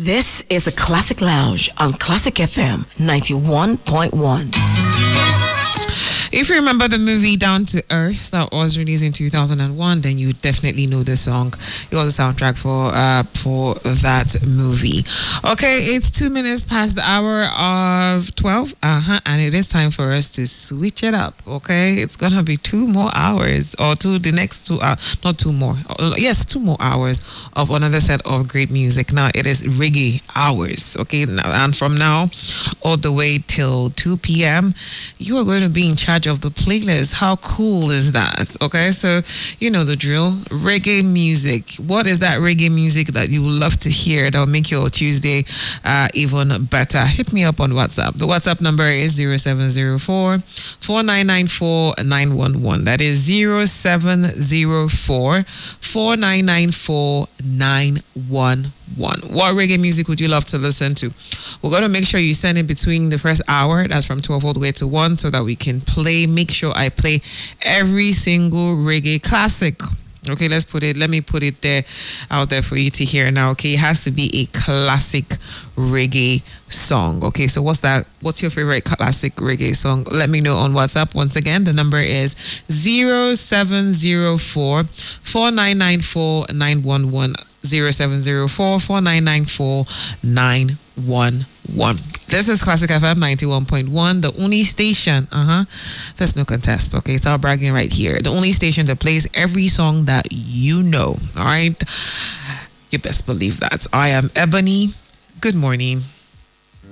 This is a Classic Lounge on Classic FM 91.1. If you remember the movie Down to Earth that was released in 2001, then you definitely know this song. It was the soundtrack for that movie. Okay, it's 2 minutes past the hour of 12. And it is time for us to switch it up. Okay, it's gonna be 2 more hours, or the next 2 hours, not 2 more. Yes, 2 more hours of another set of great music. Now it is reggae hours. Okay, and from now all the way till 2 p.m. you are going to be in charge of the playlist. How cool is that? Okay, so you know the drill. Reggae music. What is that reggae music that you would love to hear that will make your Tuesday even better? Hit me up on WhatsApp. The WhatsApp number is 0704 4994 911. That is 0704 4994 911. What reggae music would you love to listen to? We're going to make sure you send it between the first hour, that's from 12 all the way to 1, so that we can make sure I play every single reggae classic. Okay, let me put it there out there for you to hear now. Okay, it has to be a classic reggae song. Okay, so what's your favorite classic reggae song? Let me know on WhatsApp. Once again, the number is 0704 4994 911. 0704 4994 911. This is Classic FM 91.1, the only station. There's no contest. Okay, it's all bragging right here. The only station that plays every song that you know. All right, you best believe that. I am Ebony. Good morning.